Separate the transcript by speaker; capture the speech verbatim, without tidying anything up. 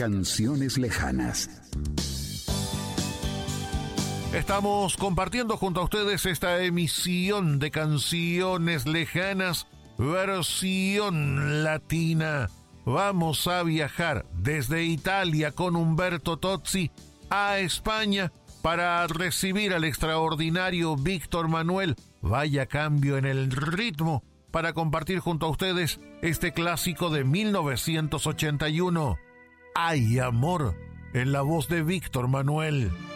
Speaker 1: Canciones lejanas.
Speaker 2: Estamos compartiendo junto a ustedes esta emisión de Canciones Lejanas, versión latina. Vamos a viajar desde Italia con Umberto Tozzi a España para recibir al extraordinario Víctor Manuel. Vaya cambio en el ritmo para compartir junto a ustedes este clásico de mil novecientos ochenta y uno. ¡Ay, amor!, en la voz de Víctor Manuel.